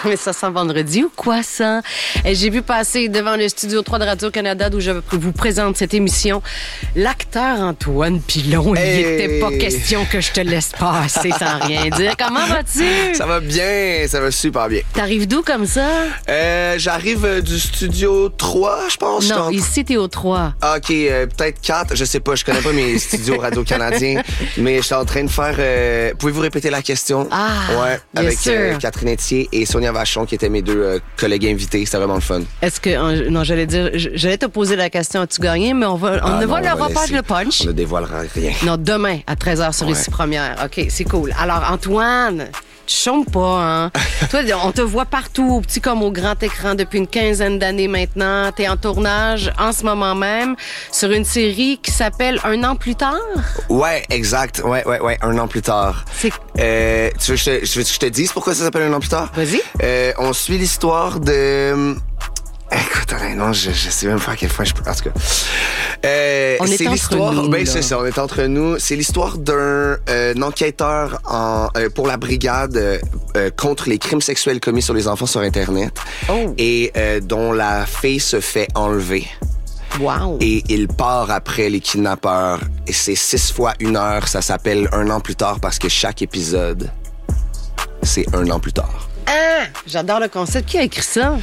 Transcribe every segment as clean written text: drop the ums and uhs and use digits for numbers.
Mais ça sent vendredi ou quoi, ça? Et j'ai vu passer devant le studio 3 de Radio-Canada d'où je vous présente cette émission l'acteur Antoine Pilon. Hey! Il n'était pas question que je te laisse passer sans rien dire. Comment vas-tu? Ça va bien, ça va super bien. T'arrives d'où comme ça? J'arrive du studio 3, je pense. Non, ici, t'es au 3. Ah, OK, peut-être 4, je sais pas, je connais pas mes studios radio-canadiens, mais j'étais en train de faire... pouvez-vous répéter la question? Ah, ouais, avec Catherine Etier et Sonia Vachon, qui étaient mes deux collègues invités. C'était vraiment le fun. Est-ce que... non, j'allais te poser la question, as-tu gagné? Mais on ne volera pas le punch. On ne dévoilera rien. Non, demain, à 13h sur Ici Première. OK, c'est cool. Alors, Antoine... Tu chômes pas, hein? Toi, on te voit partout, au petit comme au grand écran, depuis une quinzaine d'années maintenant. T'es en tournage en ce moment même sur une série qui s'appelle Un an plus tard? Ouais, exact. Ouais. Un an plus tard. Tu veux que je te dise pourquoi ça s'appelle Un an plus tard? Vas-y. On suit l'histoire de... Écoute, non, je sais même pas à quel point je peux... En tout cas... on est entre nous. Ben, c'est ça, on est entre nous. C'est l'histoire d'un enquêteur pour la brigade contre les crimes sexuels commis sur les enfants sur Internet. Oh. Et dont la fille se fait enlever. Wow. Et il part après les kidnappeurs. Et c'est 6 fois 1 heure. Ça s'appelle Un an plus tard parce que chaque épisode, c'est 1 an plus tard. Ah! J'adore le concept. Qui a écrit ça?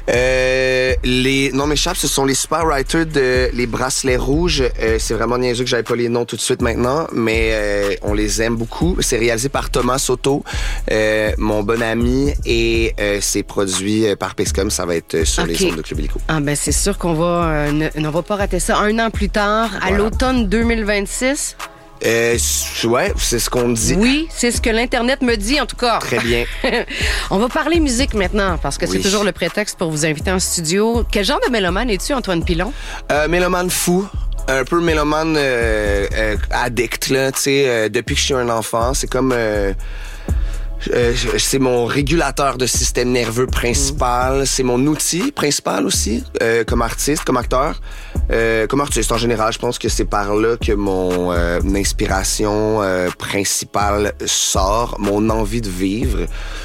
Les noms m'échappent, ce sont les super writers de Les Bracelets Rouges. C'est vraiment niaiseux que j'avais pas les noms tout de suite maintenant, mais on les aime beaucoup. C'est réalisé par Thomas Soto, mon bon ami, et c'est produit par Pixcom. Ça va être sur les ondes de Club Illico. Ah ben c'est sûr qu'on va on va pas rater ça. 1 an plus tard, à l'automne 2026. Ouais, c'est ce qu'on dit. Oui, c'est ce que l'Internet me dit, en tout cas. Très bien. On va parler musique maintenant, parce que c'est toujours le prétexte pour vous inviter en studio. Quel genre de mélomane es-tu, Antoine Pilon? Mélomane fou. Un peu mélomane addict, là, tu sais. Depuis que je suis un enfant, c'est comme... c'est mon régulateur de système nerveux principal. C'est mon outil principal aussi, comme artiste, comme acteur. Comme artiste en général, je pense que c'est par là que mon inspiration principale sort, mon envie de vivre.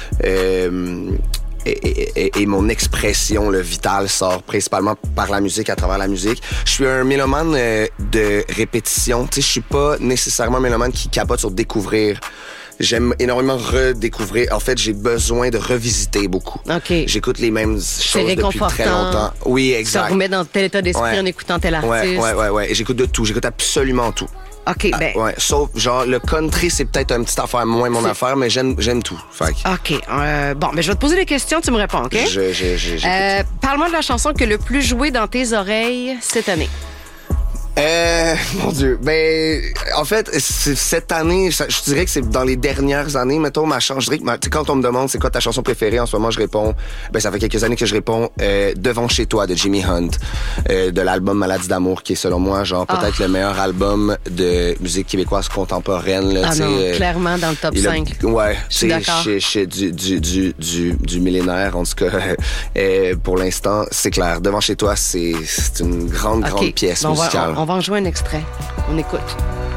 Et mon expression vitale sort principalement par la musique, à travers la musique. Je suis un mélomane de répétition. Tu sais, je suis pas nécessairement un mélomane qui capote sur découvrir. J'aime énormément redécouvrir. En fait, j'ai besoin de revisiter beaucoup. OK. J'écoute les mêmes choses depuis très longtemps. Oui, exact. Ça remet dans tel état d'esprit en écoutant tel artiste. Ouais. Et j'écoute de tout. J'écoute absolument tout. OK, ben... ouais, sauf, genre, le country, c'est peut-être une petite affaire, moins mon affaire, mais j'aime tout. Fait que... OK. Bon, mais je vais te poser des questions, tu me réponds, OK? Parle-moi de la chanson que le plus jouée dans tes oreilles cette année. Mon Dieu. Ben, en fait, cette année, je dirais que c'est dans les dernières années, mettons, quand on me demande c'est quoi ta chanson préférée, en ce moment, je réponds, ça fait quelques années que je réponds, Devant chez toi de Jimmy Hunt, de l'album Maladie d'amour, qui est selon moi, genre, peut-être le meilleur album de musique québécoise contemporaine, là, clairement dans le top 5. C'est du millénaire, en tout cas, pour l'instant, c'est clair. Devant chez toi, c'est une grande pièce musicale. On va en jouer un extrait. On écoute.